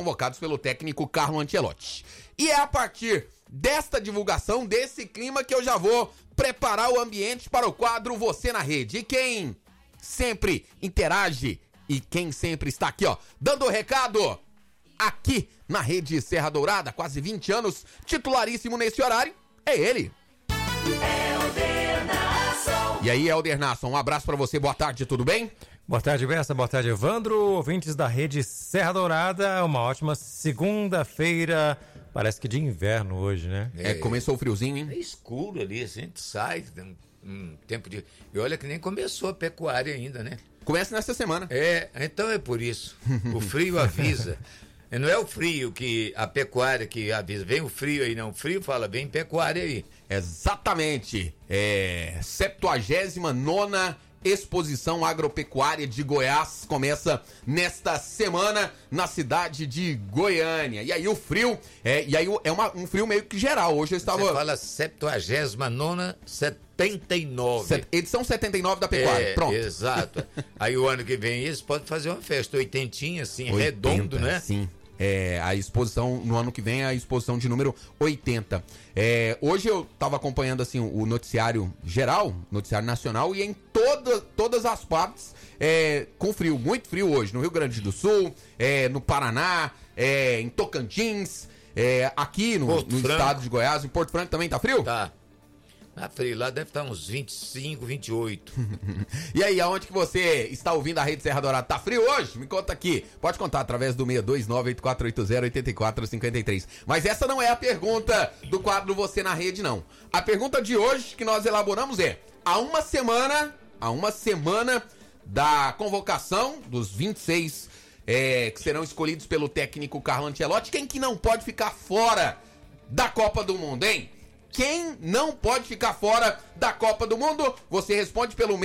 convocados pelo técnico Carlo Ancelotti. E é a partir desta divulgação, desse clima, que eu já vou preparar o ambiente para o quadro Você na Rede. E quem sempre interage e quem sempre está aqui, ó, dando o recado aqui na Rede Serra Dourada, quase 20 anos, titularíssimo nesse horário, é ele. Helder Nasson. E aí, Helder Nasson, um abraço pra você, boa tarde, tudo bem? Boa tarde, Bessa, boa tarde, Evandro, ouvintes da Rede Serra Dourada, uma ótima segunda-feira, parece que de inverno hoje, né? Começou o friozinho, hein? É escuro ali, a gente sai, tem um tempo de... E olha que nem começou a pecuária ainda, né? Começa nessa semana. Então é por isso, o frio avisa. Não é o frio que a pecuária que avisa, vem o frio aí, não, o frio fala, vem pecuária aí. Exatamente, 79ª Exposição Agropecuária de Goiás começa nesta semana na cidade de Goiânia. E aí o frio, um frio meio que geral. Hoje eu estava... Você fala 79ª, 79. Edição 79 da pecuária, pronto. Exato. Aí o ano que vem eles podem fazer uma festa, 80, assim, 80, redondo, né? Sim. A exposição, no ano que vem, é a exposição de número 80. Hoje eu estava acompanhando assim, o noticiário geral, noticiário nacional, e em todas as partes com frio, muito frio hoje, no Rio Grande do Sul, no Paraná, em Tocantins, aqui no estado de Goiás, em Porto Franco também tá frio? Tá frio, lá deve estar uns 25, 28. E aí, aonde que você está ouvindo a Rede Serra Dourada? Tá frio hoje? Me conta aqui. Pode contar através do 629-8480-8453. Mas essa não é a pergunta do quadro Você na Rede, não. A pergunta de hoje que nós elaboramos é: há uma semana da convocação dos 26 que serão escolhidos pelo técnico Carlo Ancelotti, quem que não pode ficar fora da Copa do Mundo, hein? Quem não pode ficar fora da Copa do Mundo? Você responde pelo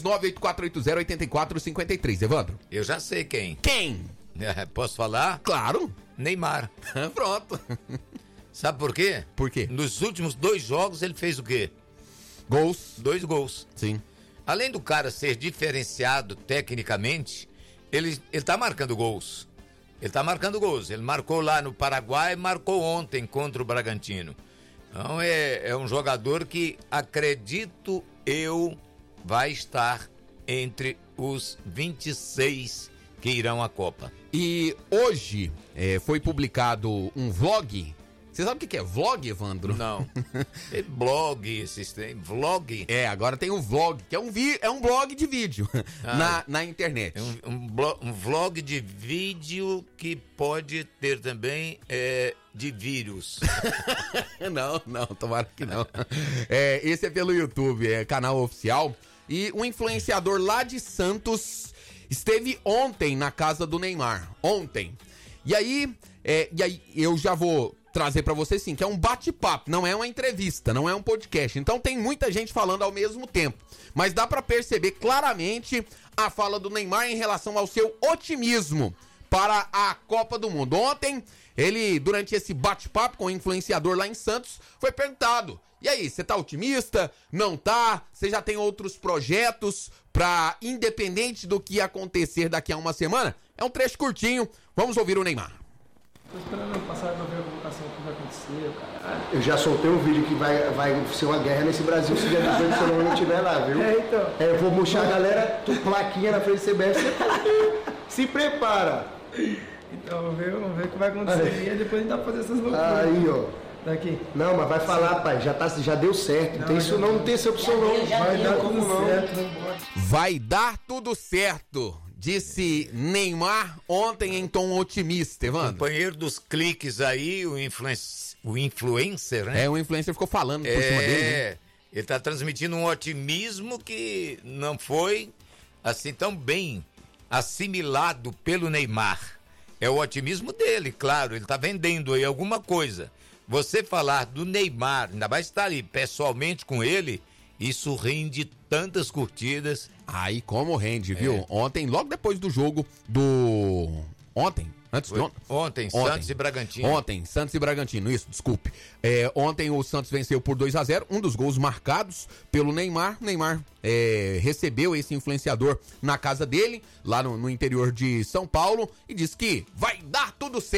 629-8480-8453. Evandro? Eu já sei quem. Quem? Posso falar? Claro. Neymar. Pronto. Sabe por quê? Por quê? Nos últimos 2 jogos ele fez o quê? Gols. 2 gols. Sim. Além do cara ser diferenciado tecnicamente, ele tá marcando gols. Ele marcou lá no Paraguai, marcou ontem contra o Bragantino. Então é um jogador que, acredito eu, vai estar entre os 26 que irão à Copa. E hoje foi publicado um vlog. Você sabe o que é vlog, Evandro? Não. É blog, vlog. Agora tem um vlog, que é um blog de vídeo na internet. Um vlog de vídeo que pode ter também de vírus. Não, tomara que não. Esse é pelo YouTube, canal oficial. E um influenciador lá de Santos esteve ontem na casa do Neymar. Ontem. E aí eu já vou trazer pra você, sim, que é um bate-papo, não é uma entrevista, não é um podcast. Então tem muita gente falando ao mesmo tempo. Mas dá pra perceber claramente a fala do Neymar em relação ao seu otimismo para a Copa do Mundo. Ontem, ele, durante esse bate-papo com o influenciador lá em Santos, foi perguntado: e aí, você tá otimista? Não tá? Você já tem outros projetos pra, independente do que acontecer daqui a uma semana? É um trecho curtinho, vamos ouvir o Neymar. Tô esperando passar pra ver a votação que vai acontecer, cara. Eu já soltei um vídeo que vai ser uma guerra nesse Brasil se dia 18 se eu não estiver lá, viu? Então. Eu vou murchar a galera, plaquinha na frente do CBF, se prepara. Então, vamos ver o que vai acontecer e depois a gente dá pra fazer essas loucuras. Aí, ó. Daqui. Não, mas vai falar, pai, já deu certo. Não tem isso não tem essa opção não. Vai dar tudo certo, vai dar tudo certo, disse Neymar ontem em tom otimista, Evandro. Companheiro dos cliques aí, o influencer, né? O influencer ficou falando por cima dele, né? Ele tá transmitindo um otimismo que não foi assim tão bem assimilado pelo Neymar. É o otimismo dele, claro, ele tá vendendo aí alguma coisa. Você falar do Neymar, ainda mais estar ali pessoalmente com ele, isso rende tantas curtidas. Aí como rende, viu? Ontem, logo depois do jogo do... Ontem, Santos e Bragantino. Ontem, Santos e Bragantino, isso, desculpe. Ontem o Santos venceu por 2-0, um dos gols marcados pelo Neymar. Neymar recebeu esse influenciador na casa dele, lá no interior de São Paulo, e disse que vai dar tudo certo.